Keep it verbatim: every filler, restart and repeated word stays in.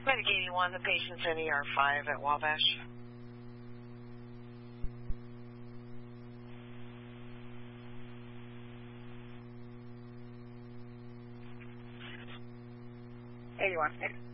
Medic eighty-one, the patient's in E R five at Wabash. eighty-one.